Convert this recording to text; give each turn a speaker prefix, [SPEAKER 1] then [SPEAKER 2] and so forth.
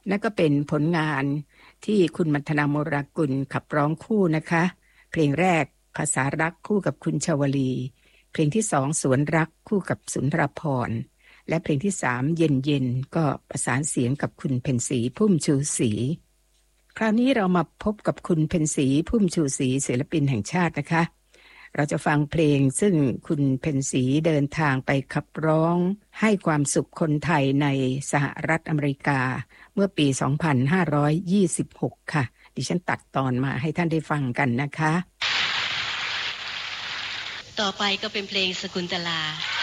[SPEAKER 1] นั่นก็เป็นผลงานที่คุณมัทนาโมรากุลขับร้องคู่นะคะเพลงแรกภาษารักคู่กับคุณชวลีเพลงที่2สวนรักคู่กับสุนทรภรณ์และเพลงที่3เย็นเย็นก็ประสานเสียงกับคุณเพ็ญศรีพุ่มชูศรีคราวนี้เรามาพบกับคุณเพ็ญศรีพุ่มชูศรีศิลปินแห่งชาตินะคะเราจะฟังเพลงซึ่งคุณเพ็ญศรีเดินทางไปขับร้องให้ความสุขคนไทยในสหรัฐอเมริกาเมื่อปี 2526 ค่ะดิฉันตัดตอนมาให้ท่านได้ฟังกันนะคะ
[SPEAKER 2] ต่อไปก็เป็นเพลงสกุลตลา